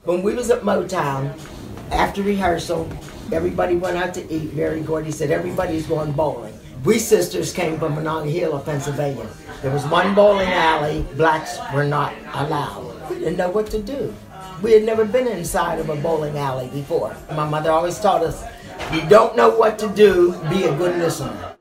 When we was at Motown, after rehearsal, everybody went out to eat. Mary Gordy said, everybody's going bowling. We sisters came from Monongahela, Pennsylvania. There was one bowling alley. Blacks were not allowed. We didn't know what to do. We had never been inside of a bowling alley before. My mother always taught us, you don't know what to do, be a good listener.